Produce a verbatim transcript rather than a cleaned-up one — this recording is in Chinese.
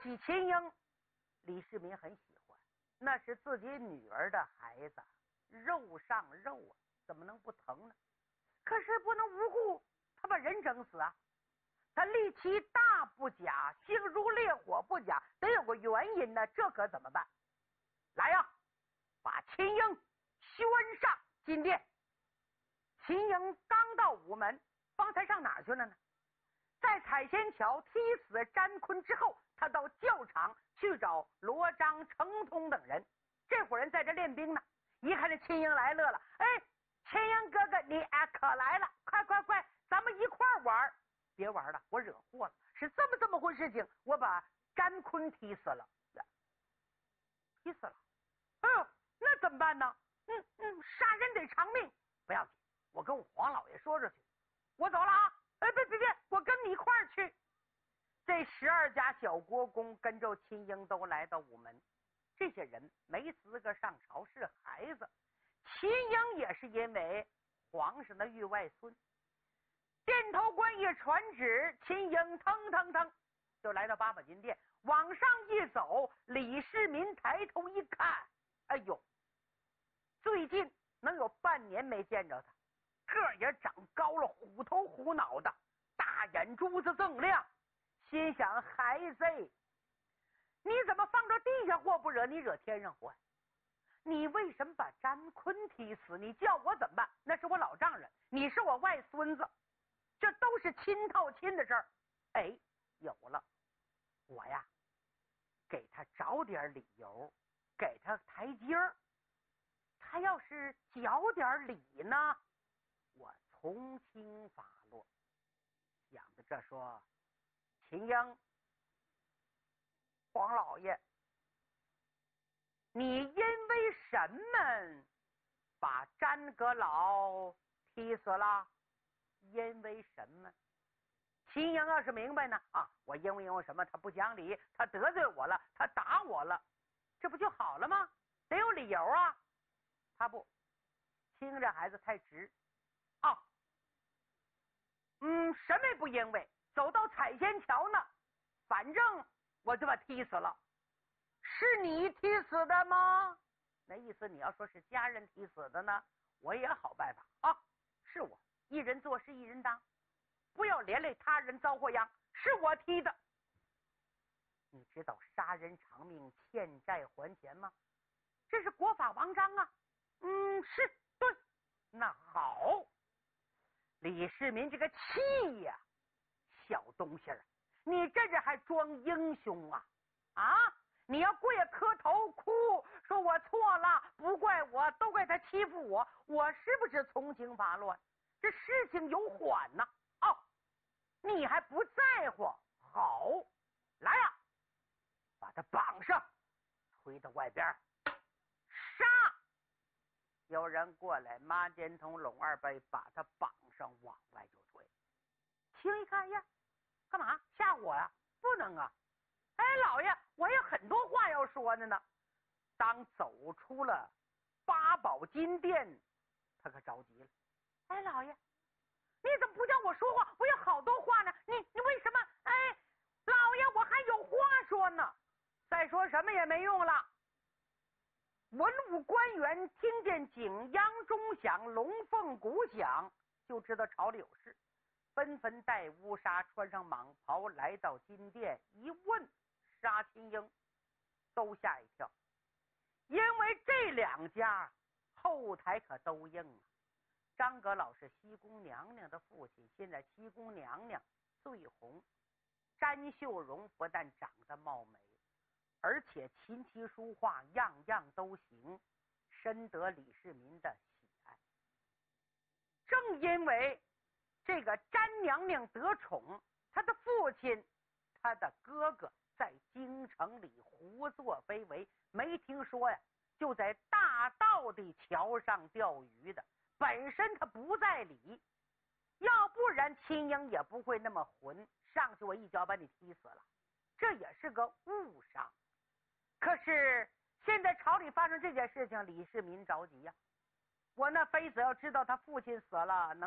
起秦英，李世民很喜欢，那是自己女儿的孩子，肉上肉啊，怎么能不疼呢？可是不能无故他把人整死啊！他力气大不假，性如烈火不假，得有个原因呢，这可怎么办？来呀，把秦英宣上金殿。秦英刚到午门，方才上哪儿去了呢？在采仙桥踢死詹坤之后，他到教场去找罗章、程通等人，这伙人在这练兵呢。一看这秦英来，乐了，哎，秦英哥哥你哎可来了，快快快，咱们一块玩。别玩了，我惹祸了，是这么这么回事情，我把詹坤踢死了。踢死了？哎呦，那怎么办呢？嗯嗯，杀人得偿命，不要紧，我跟我黄老爷说说去。我走了啊！哎，别别别，我跟你一块儿去。这十二家小国公跟着秦英都来到午门，这些人没资格上朝，是孩子。秦英也是因为皇上的御外孙。殿头官一传旨，秦英腾腾腾就来到八宝金殿，往上一走，李世民抬头一看，哎呦，最近能有半年没见着他，个儿也长高了，虎头虎脑的，大眼珠子锃亮，心想孩子，你怎么放着地下祸不惹，你惹天上祸？你为什么把詹坤踢死？你叫我怎么办？那是我老丈人，你是我外孙子，这都是亲套亲的事儿。哎，有了，我呀给他找点理由，给他台阶儿，他要是缴点理呢，我从轻发落。想着这说，秦英，黄老爷，你因为什么把詹阁老踢死了？因为什么？秦英要是明白呢，啊，我因为因为什么？他不讲理，他得罪我了，他打我了，这不就好了吗？得有理由啊。他不，听这孩子太直啊，嗯，什么也不因为，走到采仙桥呢，反正我就把踢死了。是你踢死的吗？那意思你要说是家人踢死的呢，我也好办法啊，是我一人做事一人当，不要连累他人遭祸殃，是我踢的。你知道杀人偿命，欠债还钱吗？这是国法王章啊。嗯，是对。那好，李世民这个气呀，小东西儿，你这这还装英雄啊？啊！你要跪下磕头哭，说我错了，不怪我，都怪他欺负我，我是不是从轻发落？这事情有缓呢。哦，你还不在乎？好，来呀、啊，把他绑上，推到外边，杀！有人过来，马肩筒拢二背，把他绑上，往外就推。听一看呀，干嘛吓我呀、啊？不能啊！哎，老爷，我有很多话要说的呢。当走出了八宝金殿，他可着急了。哎，老爷，你怎么不叫我说话？我有好多话呢。你你为什么？哎，老爷，我还有话说呢。再说什么也没用了。文武官员听见景央钟响，龙凤鼓响，就知道朝里有事，纷纷带乌纱，穿上蟒袍，来到金殿。一问杀秦英，都吓一跳，因为这两家后台可都硬啊。张阁老是西宫娘娘的父亲，现在西宫娘娘最红，詹秀荣不但长得貌美，而且琴棋书画样样都行，深得李世民的喜爱。正因为这个詹娘娘得宠，她的父亲他的哥哥在京城里胡作非为，没听说呀，就在大道的桥上钓鱼的，本身他不在理，要不然秦英也不会那么混，上去我一脚把你踢死了，这也是个误伤。可是现在朝里发生这件事情，李世民着急呀、啊，我那妃子要知道他父亲死了，能